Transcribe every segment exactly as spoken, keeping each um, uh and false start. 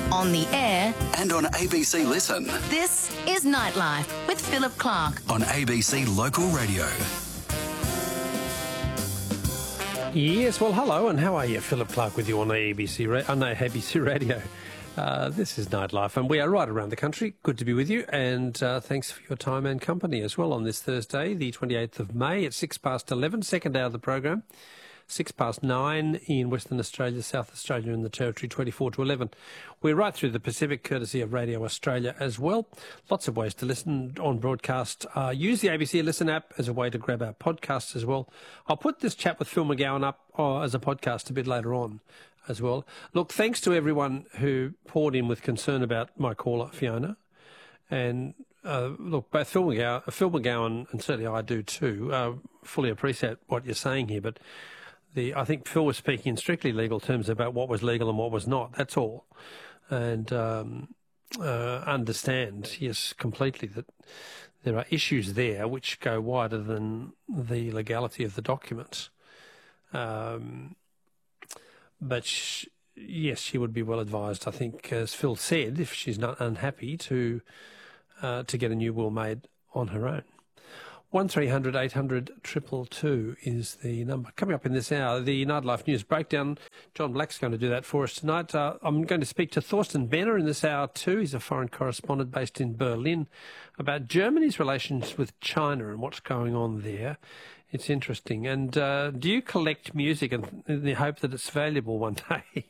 on the air, and on A B C Listen. this is Nightlife with Philip Clark. On A B C Local Radio. Yes, well, hello, and how are you? Philip Clark with you on A B C, ra- on A B C Radio. Uh, this is Nightlife, and we are right around the country. Good to be with you, and uh, thanks for your time and company as well on this Thursday, the twenty-eighth of May at six past eleven, second hour of the program. Six past nine in Western Australia, South Australia and the Territory, twenty-four to eleven. We're right through the Pacific, courtesy of Radio Australia as well. Lots of ways to listen on broadcast. Uh, use the A B C Listen app as a way to grab our podcasts as well. I'll put this chat with Phil McGowan up uh, as a podcast a bit later on as well. Look, thanks to everyone who poured in with concern about my caller, Fiona. And uh, look, both Phil McGowan, Phil McGowan and certainly I do too, uh, fully appreciate what you're saying here, but The, I think Phil was speaking in strictly legal terms about what was legal and what was not. That's all. And um, uh, understand, yes, completely, that there are issues there which go wider than the legality of the documents. Um, but sh- yes, she would be well advised, I think, as Phil said, if she's not unhappy, to uh, to get a new will made on her own. one three hundred eight hundred two two two is the number. Coming up in this hour, the Nightlife News Breakdown. John Black's going to do that for us tonight. Uh, I'm going to speak to Thorsten Benner in this hour too. He's a foreign correspondent based in Berlin, about Germany's relations with China and what's going on there. It's interesting. And uh, do you collect music in, in the hope that it's valuable one day?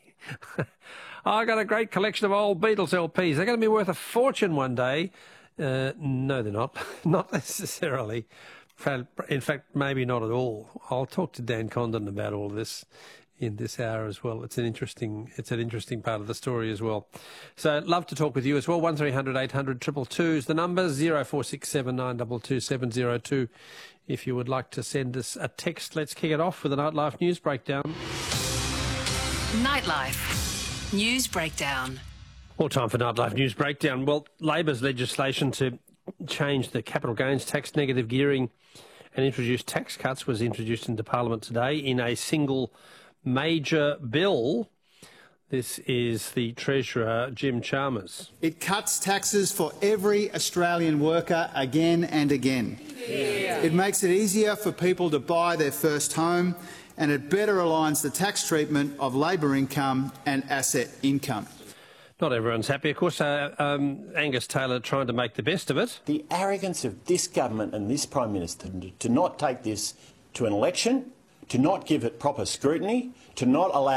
I got a great collection of old Beatles L Ps. They're going to be worth a fortune one day. Uh, no, they're not. Not necessarily. In fact, maybe not at all. I'll talk to Dan Condon about all this in this hour as well. It's an interesting, it's an interesting part of the story as well. So, love to talk with you as well. One three hundred eight hundred two two two is the number. Zero four six seven nine two two seven zero two. If you would like to send us a text, let's kick it off with a Nightlife News Breakdown. Nightlife News Breakdown. More time for Nightlife News Breakdown. Well, Labor's legislation to change the capital gains tax, negative gearing and introduce tax cuts was introduced into Parliament today in a single major bill. This is the Treasurer, Jim Chalmers. It cuts taxes for every Australian worker again and again. Yeah. It makes it easier for people to buy their first home, and it better aligns the tax treatment of labour income and asset income. Not everyone's happy. Of course, uh, um, Angus Taylor trying to make the best of it. The arrogance of this government and this Prime Minister to not take this to an election, to not give it proper scrutiny, to not allow